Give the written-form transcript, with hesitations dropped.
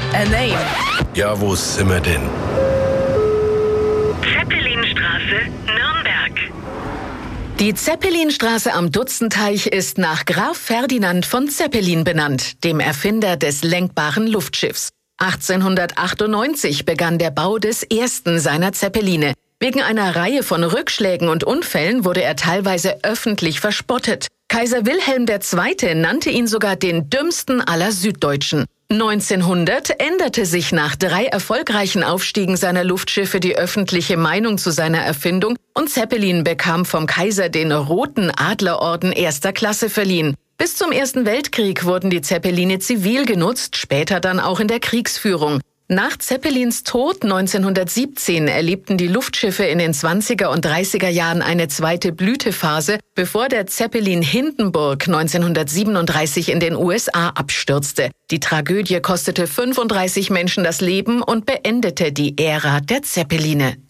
A Name. Ja, wo sind wir denn? Zeppelinstraße, Nürnberg. Die Zeppelinstraße am Dutzenteich ist nach Graf Ferdinand von Zeppelin benannt, dem Erfinder des lenkbaren Luftschiffs. 1898 begann der Bau des ersten seiner Zeppeline. Wegen einer Reihe von Rückschlägen und Unfällen wurde er teilweise öffentlich verspottet. Kaiser Wilhelm II. Nannte ihn sogar den dümmsten aller Süddeutschen. 1900 änderte sich nach 3 erfolgreichen Aufstiegen seiner Luftschiffe die öffentliche Meinung zu seiner Erfindung und Zeppelin bekam vom Kaiser den Roten Adlerorden erster Klasse verliehen. Bis zum Ersten Weltkrieg wurden die Zeppeline zivil genutzt, später dann auch in der Kriegsführung. Nach Zeppelins Tod 1917 erlebten die Luftschiffe in den 20er und 30er Jahren eine zweite Blütephase, bevor der Zeppelin Hindenburg 1937 in den USA abstürzte. Die Tragödie kostete 35 Menschen das Leben und beendete die Ära der Zeppeline.